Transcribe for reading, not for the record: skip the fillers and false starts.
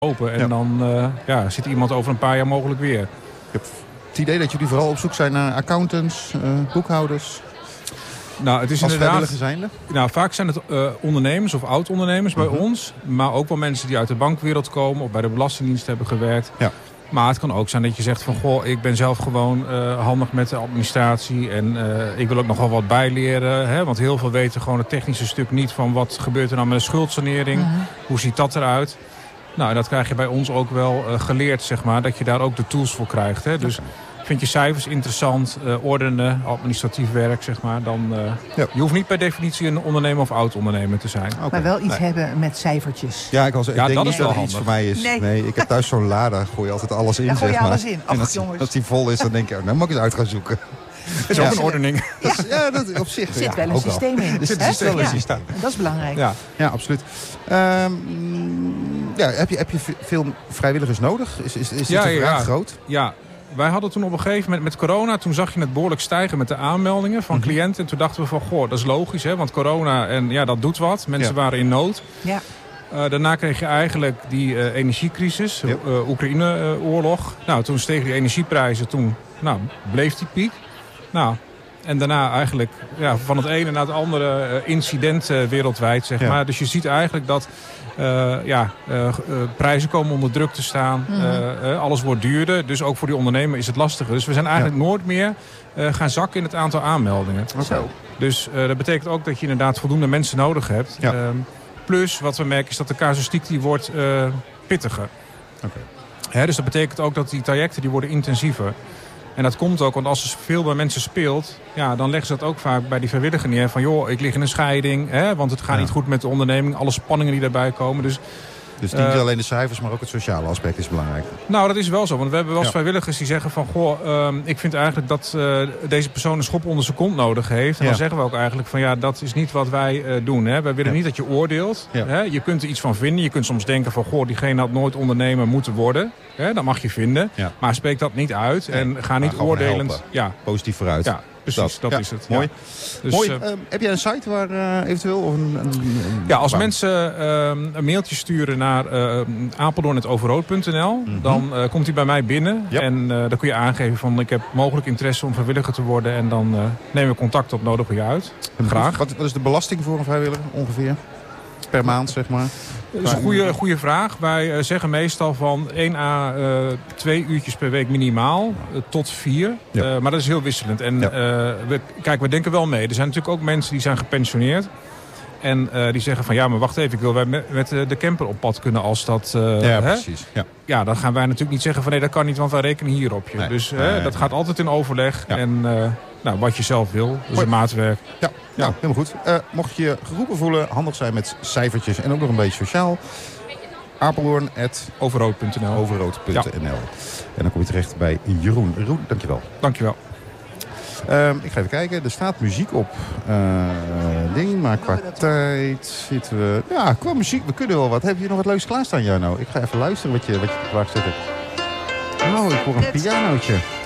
open. En dan zit iemand over een paar jaar mogelijk weer. Ik heb het idee dat jullie vooral op zoek zijn naar accountants, boekhouders. Nou, het is als inderdaad. zijnde? Nou, vaak zijn het ondernemers of oud-ondernemers bij ons. Maar ook wel mensen die uit de bankwereld komen of bij de Belastingdienst hebben gewerkt. Ja. Maar het kan ook zijn dat je zegt van... goh, ik ben zelf gewoon handig met de administratie... en ik wil ook nog wel wat bijleren. Hè? Want heel veel weten gewoon het technische stuk niet... van wat gebeurt er nou met een schuldsanering. Hoe ziet dat eruit? Nou, en dat krijg je bij ons ook wel geleerd, zeg maar. Dat je daar ook de tools voor krijgt. Hè? Dus vind je cijfers interessant, ordenen, administratief werk, zeg maar... dan je hoeft niet per definitie een ondernemer of oud-ondernemer te zijn. Okay. Maar wel iets hebben met cijfertjes. Ja, ik denk dat niet is wel dat het handig. iets voor mij is. Nee, ik heb thuis zo'n lade, daar gooi je altijd alles in. Daar gooi je zeg maar. alles in. En jongens. als die vol is, dan denk je, nou moet ik eens uit gaan zoeken. Dat is ook een ordening. Dat op zich. Er zit wel een systeem in. Er zit wel een systeem. Dat is belangrijk. Ja, absoluut. Heb je veel vrijwilligers nodig? Is de vraag groot? Ja, wij hadden toen op een gegeven moment met corona... toen zag je het behoorlijk stijgen met de aanmeldingen van cliënten. En toen dachten we van, goh, dat is logisch, hè? Want corona, en dat doet wat. Mensen waren in nood. Ja. Daarna kreeg je eigenlijk die energiecrisis, Oekraïne-oorlog. Nou, toen stegen die energieprijzen, toen bleef die piek. Nou, en daarna eigenlijk van het ene naar het andere incident wereldwijd, zeg maar. Dus je ziet eigenlijk dat prijzen komen onder druk te staan. Alles wordt duurder, dus ook voor die ondernemer is het lastiger. Dus we zijn eigenlijk nooit meer gaan zakken in het aantal aanmeldingen. Okay. Dus dat betekent ook dat je inderdaad voldoende mensen nodig hebt. Ja. Plus, wat we merken is dat de casuïstiek die wordt pittiger. Okay. Dus dat betekent ook dat die trajecten die worden intensiever. En dat komt ook, want als er veel bij mensen speelt... dan leggen ze dat ook vaak bij die vrijwilliger neer. Van joh, ik lig in een scheiding, want het gaat niet goed met de onderneming. Alle spanningen die daarbij komen. Dus niet alleen de cijfers, maar ook het sociale aspect is belangrijk. Nou, dat is wel zo. Want we hebben wel eens vrijwilligers die zeggen van... goh, ik vind eigenlijk dat deze persoon een schop onder zijn kont nodig heeft. En dan zeggen we ook eigenlijk van dat is niet wat wij doen. Hè. Wij willen niet dat je oordeelt. Ja. Hè. Je kunt er iets van vinden. Je kunt soms denken van... goh, diegene had nooit ondernemer moeten worden. Hè. Dat mag je vinden. Ja. Maar spreek dat niet uit. Nee. En ga niet oordelend... Positief vooruit. Ja. Precies, dat is het. Mooi. Ja. Dus, mooi. Heb jij een site waar eventueel... Of als mensen een mailtje sturen naar apeldoorn@overrood.nl... dan komt hij bij mij binnen. Ja. En dan kun je aangeven van ik heb mogelijk interesse om vrijwilliger te worden. En dan nemen we contact op, nodigen we je uit. Graag. Wat is de belasting voor een vrijwilliger ongeveer? Per maand, zeg maar? Dat is een goede vraag. Wij zeggen meestal van 1 à 2 uurtjes per week minimaal tot 4. Ja. Maar dat is heel wisselend. En we denken wel mee. Er zijn natuurlijk ook mensen die zijn gepensioneerd. En die zeggen van maar wacht even, ik wil met de camper op pad kunnen als dat... precies. Ja, dan gaan wij natuurlijk niet zeggen van nee, dat kan niet, want wij rekenen hier op je. Nee. Dus dat gaat altijd in overleg. Ja. En wat je zelf wil, dus een maatwerk. Ja, helemaal goed. Mocht je geroepen voelen, handig zijn met cijfertjes en ook nog een beetje sociaal. Apeldoorn@overrood.nl. Overrood.nl. En dan kom je terecht bij Jeroen. Jeroen, dankjewel. Dankjewel. Ik ga even kijken. Er staat muziek op. Maar qua tijd zitten we... Ja, qua muziek, we kunnen wel wat. Heb je nog wat leuks klaarstaan, Jarno? Ik ga even luisteren wat je klaar zet hebt. Oh, ik hoor een pianootje.